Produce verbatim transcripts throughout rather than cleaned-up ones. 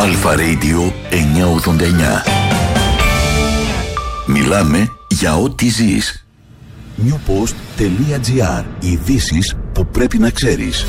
Αλφα Radio εννιακόσια ογδόντα εννιά. Μιλάμε για ό,τι ζεις. newpost.gr. Ειδήσεις που πρέπει να ξέρεις.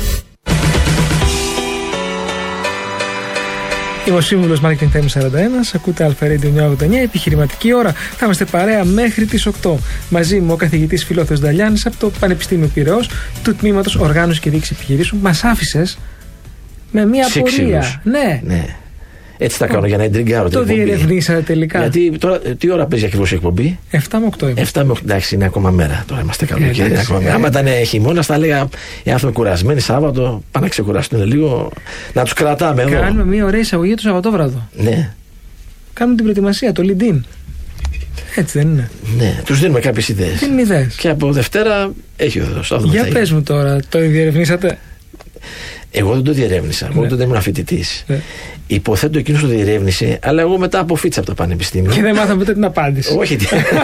Είμαι ο σύμβουλος Marketing Time σαράντα ένα. Ακούτε Αλφα Radio εννιακόσια ογδόντα εννιά. Επιχειρηματική ώρα. Θα είμαστε παρέα μέχρι τις οκτώ. Μαζί μου ο καθηγητής Φιλόθεος Νταλιάνης από το Πανεπιστήμιο Πειραιώς του Τμήματος Οργάνωσης και Διοίκησης Επιχειρήσεων. Μας άφησες με μία απορία. Ναι. ναι. Έτσι θα κάνω για να εντριγκάρω την εκπομπή. Το διερευνήσατε τελικά. Γιατί τώρα, τι ώρα παίζει ακριβώς η εκπομπή? εφτά με οκτώ. εφτά με οκτώ, εντάξει, είναι ακόμα μέρα. Τώρα είμαστε καλοκαίρι. Είναι ακόμα μέρα. Άμα ήταν χειμώνας, θα έλεγα οι άνθρωποι κουρασμένοι Σάββατο, πάνε να ξεκουραστούν λίγο, να τους κρατάμε εδώ. Κάνουμε μια ωραία εισαγωγή το Σαββατόβραδο. Ναι. Κάνουμε την προετοιμασία, το LinkedIn. Έτσι δεν είναι? Ναι, τους δίνουμε κάποιες ιδέες. Τι είναι ιδέες? Και από Δευτέρα έχει ο Θεός. Για πες μου τώρα, το διερευνήσατε? Εγώ δεν το διερεύνησα. Εγώ ναι. τότε ήμουν φοιτητής. Ναι. Υποθέτω εκείνος το διερεύνησε, αλλά εγώ μετά αποφύτησα από το πανεπιστήμιο. Και δεν μάθαμε ποτέ την απάντηση. Όχι.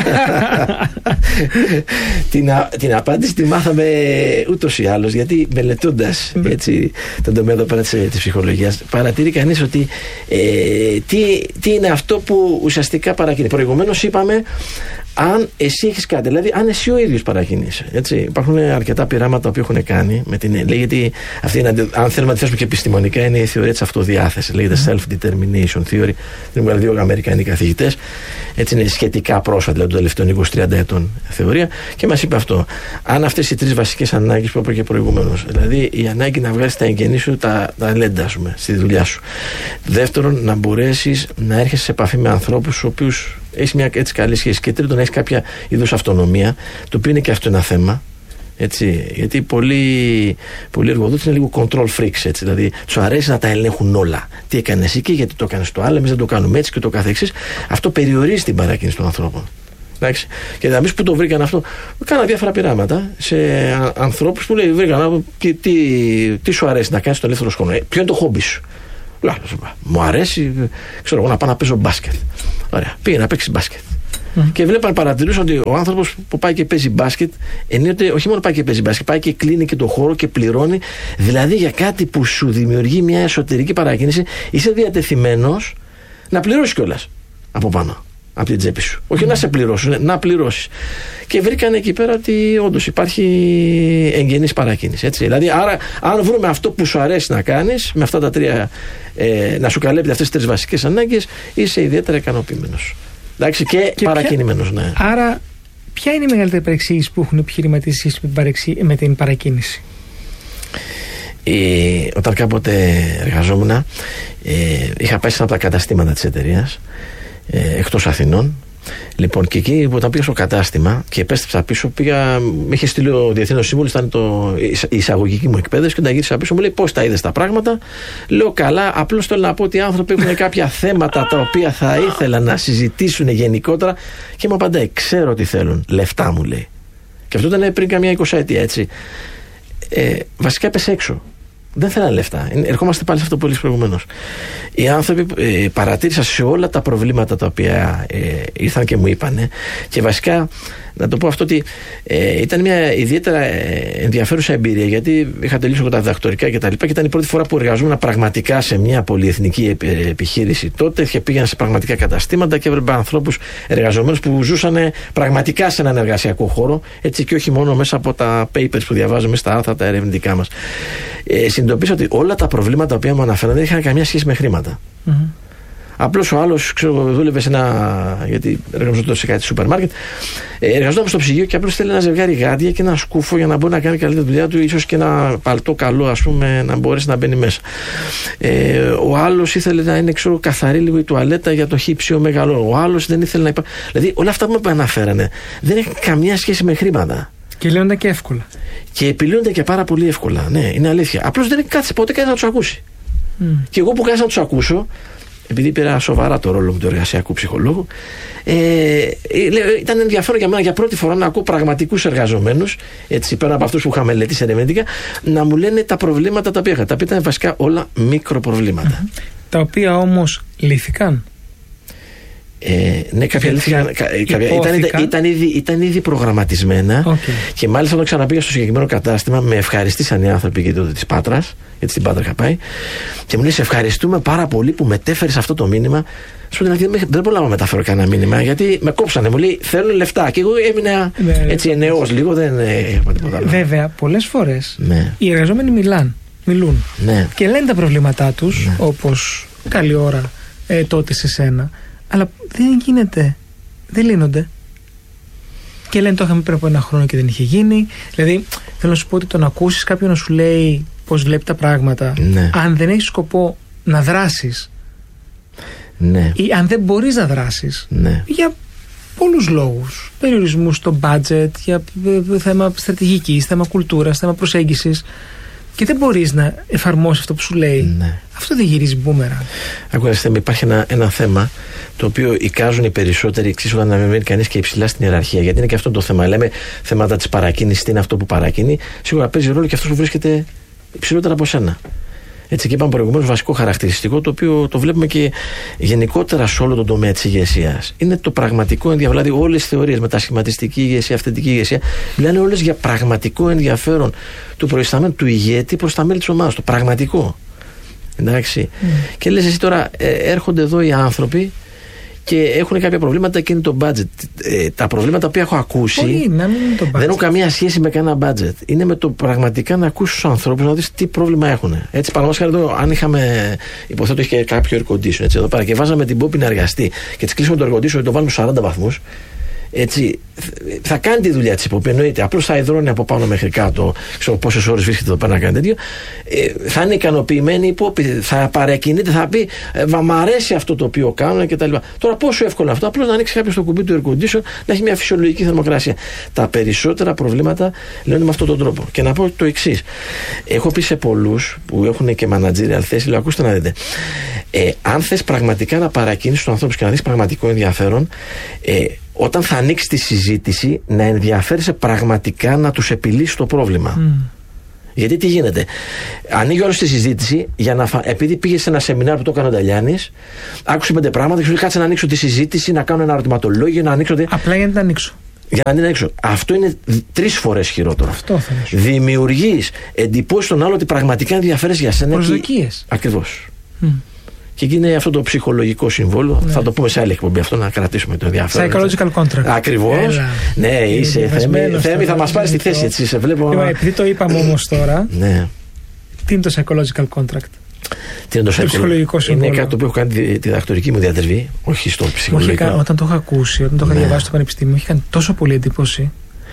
την, α, την απάντηση τη μάθαμε ούτως ή άλλως, γιατί μελετώντας έτσι, τον τομέα εδώ πέρα της, της ψυχολογίας, παρατηρεί κανείς ότι ε, τι, τι είναι αυτό που ουσιαστικά παρακινεί. Προηγουμένως είπαμε, αν εσύ έχεις κάτι, δηλαδή αν εσύ ο ίδιος παρακινείς. Υπάρχουν αρκετά πειράματα που έχουν κάνει με την. Λέγεται, αυτή είναι, αν θέλουμε να τη θέσουμε και επιστημονικά, είναι η θεωρία της αυτοδιάθεσης. Λέγεται self-determination theory. Την έχουν δύο Αμερικανοί καθηγητές. Έτσι είναι σχετικά πρόσφατα, δηλαδή των τελευταίων είκοσι με τριάντα ετών θεωρία. Και μας είπε αυτό. Αν αυτές οι τρεις βασικές ανάγκες που είπα και προηγουμένως, δηλαδή η ανάγκη να βγάλεις τα εγγενή σου τα ταλέντα σου στη δουλειά σου. Δεύτερον, να μπορέσεις να έρχεσαι σε επαφή με ανθρώπους στους οποίους έχεις μια έτσι καλή σχέση. Και τρίτον, να έχεις κάποια είδους αυτονομία, το οποίο είναι και αυτό ένα θέμα. Έτσι, γιατί πολλοί, πολλοί εργοδότες είναι λίγο control freaks, έτσι, δηλαδή τους αρέσει να τα ελέγχουν όλα. Τι έκανες εσύ και γιατί το έκανες το άλλο, εμείς δεν το κάνουμε έτσι και το καθεξής. Αυτό περιορίζει την παρακίνηση των ανθρώπων. Εντάξει. Και εμείς που το βρήκαν αυτό, κάνα διάφορα πειράματα σε ανθρώπους που λέει: βρήκαν, τι, τι, τι σου αρέσει να κάνεις τον ελεύθερο χρόνο, ε, ποιο είναι το χόμπι σου? Μου αρέσει, ξέρω εγώ, να πάω να παίζω μπάσκετ. Ωραία, πήγε να παίξει μπάσκετ. Mm. Και βλέπαν, παρατηρούσαν ότι ο άνθρωπος που πάει και παίζει μπάσκετ, ενίοτε όχι μόνο πάει και παίζει μπάσκετ, πάει και κλείνει και το χώρο και πληρώνει. Δηλαδή για κάτι που σου δημιουργεί μια εσωτερική παρακίνηση, είσαι διατεθειμένος να πληρώσεις κιόλας από πάνω, από την τσέπη σου. Όχι mm. να σε πληρώσουν, να πληρώσεις. Και βρήκαν εκεί πέρα ότι όντως υπάρχει εγγενής παρακίνηση. Έτσι. Δηλαδή, άρα, αν βρούμε αυτό που σου αρέσει να κάνεις, με αυτά τα τρία, ε, να σου καλύπτει αυτές τις τρεις βασικές ανάγκες, είσαι ιδιαίτερα ικανοποιημένος. Εντάξει, και, και παρακινημένος, ναι. Άρα, ποια είναι η μεγαλύτερη παρεξήγηση που έχουν επιχειρηματίες με την παρακίνηση? Ε, όταν κάποτε εργαζόμουν, ε, είχα πάει σε ένα από τα καταστήματα της εταιρείας, ε, εκτός Αθηνών. Λοιπόν, και εκεί όταν πήγα στο κατάστημα και επέστρεψα πίσω, πήγα, με είχε στείλει ο διευθύνων σύμβουλος, ήταν το, η εισαγωγική μου εκπαίδευση, και όταν γύρισα πίσω μου λέει: πώς τα είδες τα πράγματα? Λέω: καλά, απλώς θέλω να πω ότι οι άνθρωποι έχουν κάποια θέματα τα οποία θα ήθελα να συζητήσουν γενικότερα, και μου απαντάει: ξέρω τι θέλουν, λεφτά, μου λέει. Και αυτό ήταν πριν καμιά εικοσαετία, έτσι. Ε, βασικά έπεσε έξω. Δεν θέλανε λεφτά. Ερχόμαστε πάλι σε αυτό που έλεγες προηγουμένως. Οι άνθρωποι ε, παρατήρησαν σε όλα τα προβλήματα τα οποία ε, ήρθαν και μου είπανε, και βασικά να το πω αυτό ότι ε, ήταν μια ιδιαίτερα ενδιαφέρουσα εμπειρία, γιατί είχα τελειώσει εγώ τα διδακτορικά και τα λοιπά, και ήταν η πρώτη φορά που εργαζόμουν πραγματικά σε μια πολυεθνική επιχείρηση τότε, και πήγαινα σε πραγματικά καταστήματα και έβλεπα ανθρώπους εργαζομένους που ζούσαν πραγματικά σε έναν εργασιακό χώρο, έτσι, και όχι μόνο μέσα από τα papers που διαβάζουμε, στα άρθρα τα ερευνητικά μας. Ε, συνειδητοποίησα ότι όλα τα προβλήματα τα οποία μου αναφέραν δεν είχαν καμία σχέση με χρήματα. Mm-hmm. Απλώς ο άλλος, ξέρω, δούλευε σε ένα. Γιατί εργαζόταν σε κάτι σούπερ μάρκετ. Εργαζόταν στο ψυγείο και απλώς θέλει ένα ζευγάρι γάντια και ένα σκούφο για να μπορεί να κάνει καλύτερη δουλειά του, ίσως και ένα παλτό καλό, ας πούμε, να μπορέσει να μπαίνει μέσα. Ε, ο άλλος ήθελε να είναι, ξέρω, καθαρή λίγο η τουαλέτα για το χύψιο μεγαλό. Ο άλλος δεν ήθελε να υπάρχει. Δηλαδή όλα αυτά που με αναφέρανε δεν έχουν καμία σχέση με χρήματα. Και λύνονται και εύκολα. Και επιλύονται και πάρα πολύ εύκολα. Ναι, είναι αλήθεια. Απλώς δεν κάθισε ποτέ κανείς να τους ακούσει. Mm. Και εγώ που κάθισα να τους ακούσω, επειδή πήρα σοβαρά το ρόλο μου του εργασιακού ψυχολόγου, ε, ήταν ενδιαφέρον για μένα για πρώτη φορά να ακούω πραγματικούς εργαζομένους, έτσι, πέρα από αυτούς που είχα μελετήσει ερευνητικά, να μου λένε τα προβλήματα τα οποία είχα. Τα οποία ήταν βασικά όλα μικροπροβλήματα. Mm-hmm. Τα οποία όμως λύθηκαν. Ε, ναι, κάποια αλήθεια. Ήταν, ήταν, ήδη, ήταν ήδη προγραμματισμένα. Okay. Και μάλιστα όταν ξαναπήγα στο συγκεκριμένο κατάστημα, με ευχαριστήσαν οι άνθρωποι και τότε τη Πάτρα, γιατί στην Πάτρα είχα πάει. Και μου λέει: σε ευχαριστούμε πάρα πολύ που μετέφερε αυτό το μήνυμα. Σου λέει: δεν μπορώ να μεταφέρω κανένα μήνυμα, γιατί με κόψανε. Μου λέει: θέλουν λεφτά. Και εγώ έμεινα ναι, έτσι εννεός λίγο, δεν είπα τίποτα άλλο. Βέβαια, πολλές φορές ναι. οι εργαζόμενοι μιλάν, μιλούν ναι. και λένε τα προβλήματά τους, ναι. όπως καλή ώρα ε, τότε σε σένα. Αλλά δεν γίνεται. Δεν λύνονται. Και λένε: το είχαμε πριν από ένα χρόνο και δεν είχε γίνει. Δηλαδή, θέλω να σου πω ότι το να ακούσεις κάποιον να σου λέει πώς βλέπει τα πράγματα, ναι. αν δεν έχεις σκοπό να δράσεις, ναι. ή αν δεν μπορείς να δράσεις, ναι. για πολλούς λόγους, περιορισμούς στο budget, για θέμα στρατηγικής, θέμα κουλτούρας, θέμα προσέγγισης, και δεν μπορείς να εφαρμόσεις αυτό που σου λέει, ναι. αυτό δεν γυρίζει μπούμερα. Ακούστε, υπάρχει ένα, ένα θέμα το οποίο εικάζουν οι περισσότεροι εξής όταν ανεβαίνει κανείς και υψηλά στην ιεραρχία. Γιατί είναι και αυτό το θέμα. Λέμε θέματα της παρακίνησης, τι είναι αυτό που παρακίνει. Σίγουρα παίζει ρόλο και αυτό που βρίσκεται υψηλότερα από σένα. Έτσι, και είπαμε προηγουμένως, βασικό χαρακτηριστικό, το οποίο το βλέπουμε και γενικότερα σε όλο τον τομέα της ηγεσίας. Είναι το πραγματικό ενδιαφέρον. Δηλαδή, όλες τις θεωρίες, μετασχηματιστική ηγεσία, αυθεντική ηγεσία, μιλάνε όλες για πραγματικό ενδιαφέρον του προϊσταμένου, του ηγέτη προς τα μέλη της ομάδας. Το πραγματικό. Εντάξει. Mm. Και λες εσύ τώρα, ε, έρχονται εδώ οι άνθρωποι και έχουν κάποια προβλήματα και είναι το budget. Ε, τα προβλήματα που έχω ακούσει Πολύ, να μην είναι το budget. δεν έχουν καμία σχέση με κανένα budget. Είναι με το πραγματικά να ακούσει τους ανθρώπους, να δεις τι πρόβλημα έχουν. Έτσι, παραδείγματος χάρη, αν είχαμε, υποθέτω, είχε κάποιο air condition έτσι, εδώ πέρα και βάζαμε την πόπη να εργαστεί και τη κλείσουμε το air condition και το βάλουμε σαράντα βαθμούς. Έτσι, θα κάνει τη δουλειά της υποπή, εννοείται. Απλώς θα υδρώνει από πάνω μέχρι κάτω. Ξέρω πόσες ώρες βρίσκεται εδώ πέρα να κάνει τέτοιο. Ε, θα είναι ικανοποιημένη η υπόπη, θα παρακινείται, θα πει ε, μ' αρέσει αυτό το οποίο κάνουν κτλ. Τώρα, πόσο εύκολο αυτό, απλώς να ανοίξει κάποιο το κουμπί του air condition, να έχει μια φυσιολογική θερμοκρασία. Τα περισσότερα προβλήματα λένε με αυτόν τον τρόπο. Και να πω το εξής. Έχω πει σε πολλούς που έχουν και managerial θέση, λέω: ακούστε να δείτε. Ε, αν θες πραγματικά να παρακινήσεις τους ανθρώπους και να δεις πραγματικό ενδιαφέρον, ε, όταν θα ανοίξει τη συζήτηση, να ενδιαφέρεσαι πραγματικά να τους επιλύσει το πρόβλημα. Mm. Γιατί τι γίνεται. Ανοίγει όλη τη συζήτηση, για να φα... επειδή πήγε σε ένα σεμινάριο που το έκανε ο Νταλιάνης, άκουσε πέντε πράγματα και σου λέει: κάτσε να ανοίξω τη συζήτηση, να κάνω ένα ερωτηματολόγιο, να ανοίξω. Απλά για να την ανοίξω. Για να την ανοίξω. Αυτό είναι τρεις φορές χειρότερο. Αυτό θα Δημιουργείς εντυπώσεις στον άλλο ότι πραγματικά ενδιαφέρεσαι για σένα. Προσδοκίες. Και... Ακριβώς. Mm. Και εκεί είναι αυτό το ψυχολογικό συμβόλαιο. Ναι. Θα το πούμε σε άλλη εκπομπή αυτό, να κρατήσουμε το ενδιαφέρον. Psychological contract. Ακριβώς. Ναι, είσαι. Θέμη, Θέμη, θα μας πάρει στη θέση, έτσι. Σε βλέπω. Λοιπόν, επειδή το είπαμε όμως τώρα. Ναι. Τι είναι το psychological contract? Τι είναι το, το ψυχολογικό συμβόλαιο? Είναι κάτι το οποίο έχω κάνει τη διδακτορική μου διατριβή, όχι στο ψυχολογικό. Όχι, όταν το είχα ακούσει, όταν το είχα ναι. διαβάσει στο πανεπιστήμιο, είχε κάνει τόσο πολύ εντύπωση.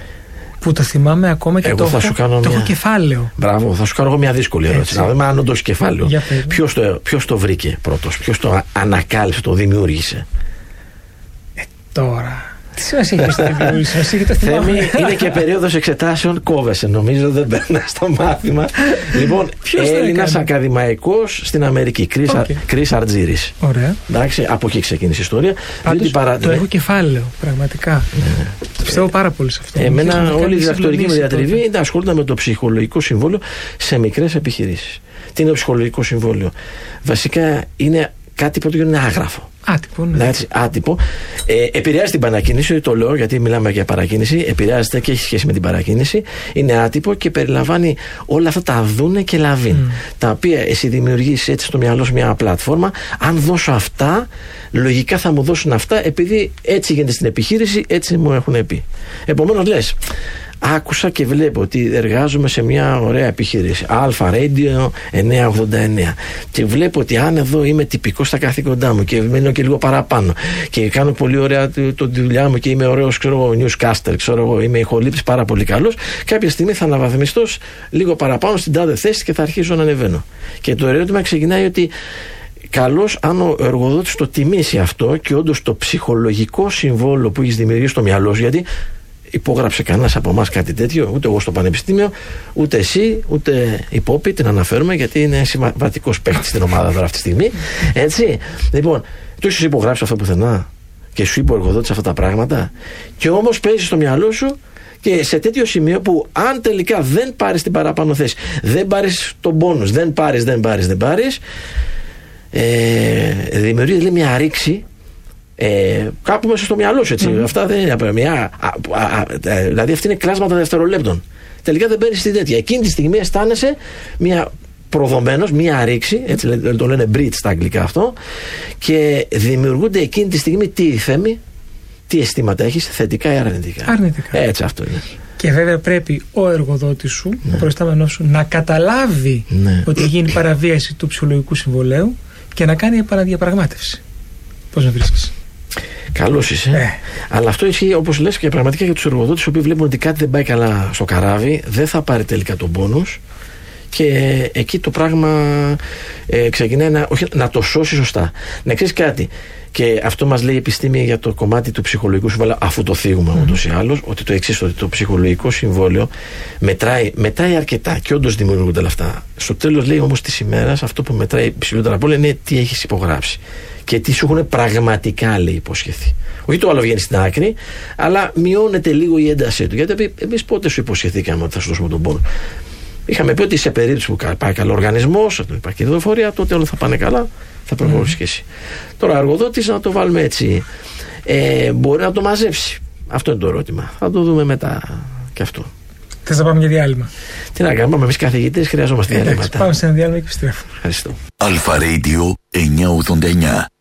Που το θυμάμαι ακόμα και εγώ το, έχω, το μια... έχω κεφάλαιο. Μπράβο, θα σου κάνω εγώ μια δύσκολη ερώτηση. Να δούμε αν όντως κεφάλαιο. Ποιος το, ποιος το βρήκε πρώτος, ποιος το ανακάλυψε, το δημιούργησε? Ε, τώρα. Τι σημασία έχει το δημιούργησε? Θέμη, είναι και περίοδος εξετάσεων, κόβεσαι νομίζω, δεν περνά στο μάθημα. Λοιπόν, Έλληνας ακαδημαϊκός στην Αμερική, Κρίς Αρτζήρης. Ωραία. Εντάξει, από εκεί ξεκίνησε η ιστορία. Πάντως, παρά... το έχω κεφάλαιο, πραγματικά. Ναι. Πιστεύω πάρα πολύ σε αυτό. Εμένα όλη η διδακτορική μου διατριβή ασχολούνται με το ψυχολογικό συμβόλαιο σε μικρές επιχειρήσεις. Τι είναι το ψυχολογικό συμβόλαιο? Βασικά είναι κάτι που είναι άγραφο. Άτυπο, ναι. Έτσι, άτυπο. Ε, επηρεάζει την παρακίνηση, το λέω γιατί μιλάμε για παρακίνηση. Επηρεάζεται και έχει σχέση με την παρακίνηση. Είναι άτυπο και περιλαμβάνει όλα αυτά τα δούνε και λαβίν. Mm. Τα οποία εσύ δημιουργείς έτσι στο μυαλό σου μια πλατφόρμα. Αν δώσω αυτά, λογικά θα μου δώσουν αυτά, επειδή έτσι γίνεται στην επιχείρηση, έτσι μου έχουν πει. Επομένως λες, άκουσα και βλέπω ότι εργάζομαι σε μια ωραία επιχείρηση, Alpha Radio εννιακόσια ογδόντα εννέα, και βλέπω ότι αν εδώ είμαι τυπικός στα καθήκοντά μου και μένω και λίγο παραπάνω και κάνω πολύ ωραία τη δουλειά μου και είμαι ωραίος, ξέρω εγώ, newscaster, ξέρω εγώ, είμαι ηχολήπτης πάρα πολύ καλός, κάποια στιγμή θα αναβαθμιστώ λίγο παραπάνω στην τάδε θέση και θα αρχίσω να ανεβαίνω. Και το ερώτημα ξεκινάει ότι καλώς αν ο εργοδότης το τιμήσει αυτό και όντως το ψυχολογικό συμβόλαιο που έχεις δημιουργήσει στο μυαλό σου, γιατί υπόγραψε κανένας από εμάς κάτι τέτοιο, ούτε εγώ στο πανεπιστήμιο, ούτε εσύ, ούτε η Πόπη, την αναφέρουμε γιατί είναι σημαντικός παίκτης στην ομάδα τώρα αυτή τη στιγμή. Έτσι. Λοιπόν, το έχεις υπογράψει αυτό πουθενά και σου είπε ο εργοδότης αυτά τα πράγματα, και όμως παίζεις στο μυαλό σου και σε τέτοιο σημείο που αν τελικά δεν πάρεις την παραπάνω θέση, δεν πάρεις τον πόνους, δεν πάρεις, δεν πάρεις, δεν πάρεις, ε, δημιουργεί λέει, μια ρήξη Ε, κάπου μέσα στο μυαλό σου, έτσι. Mm. Αυτά δεν είναι μια. Α, α, α, δηλαδή, αυτή είναι κλάσματα δευτερολέπτων. Τελικά δεν παίρνει την τέτοια. Εκείνη τη στιγμή αισθάνεσαι μια προδομένος, μια ρήξη, έτσι το λένε bridge στα αγγλικά αυτό, και δημιουργούνται εκείνη τη στιγμή τι θέμη, τι αισθήματα έχεις, θετικά ή αρνητικά. Αρνητικά. Έτσι, αυτό είναι. Και βέβαια πρέπει ο εργοδότης σου, ναι. ο προϊστάμενός σου, να καταλάβει ναι. ότι γίνει παραβίαση του ψυχολογικού συμβολέου και να κάνει επαναδιαπραγμάτευση. Πώς να βρίσκεις? Καλώς είσαι. Ε. Αλλά αυτό ισχύει, όπως λες, και πραγματικά για τους εργοδότες, οι οποίοι βλέπουν ότι κάτι δεν πάει καλά στο καράβι, δεν θα πάρει τελικά τον πόνους. Και εκεί το πράγμα ε, ξεκινάει να, όχι, να το σώσει σωστά. Να ξέρεις κάτι, και αυτό μας λέει η επιστήμη για το κομμάτι του ψυχολογικού συμβόλαιου, αφού το θίγουμε mm. ούτως ή άλλως, ότι το εξής, ότι το ψυχολογικό συμβόλαιο μετράει, μετράει αρκετά και όντως δημιουργούνται όλα αυτά. Στο τέλος, λέει, όμως της ημέρας, αυτό που μετράει ψηλότερα από όλα είναι τι έχεις υπογράψει και τι σου έχουν πραγματικά, λέει, υποσχεθεί. Όχι το άλλο βγαίνει στην άκρη, αλλά μειώνεται λίγο η έντασή του. Γιατί εμείς πότε σου υποσχεθήκαμε ότι θα σου δώσουμε τον πόνο? Είχαμε πει ότι σε περίπτωση που πάει καλά ο οργανισμός, υπάρχει κερδοφορία, τότε όλα θα πάνε καλά, θα προχωρήσει mm. και εσύ. Τώρα, ο εργοδότης, να το βάλουμε έτσι, ε, μπορεί να το μαζέψει. Αυτό είναι το ερώτημα. Θα το δούμε μετά και αυτό. Θες να πάμε για διάλειμμα? Τι να κάνουμε, εμείς καθηγητές χρειαζόμαστε διάλειμματα. Πάμε σε ένα διάλειμμα και επιστρέφουμε. Ευχαριστώ. Αλφα Radio εννιακόσια ογδόντα εννιά.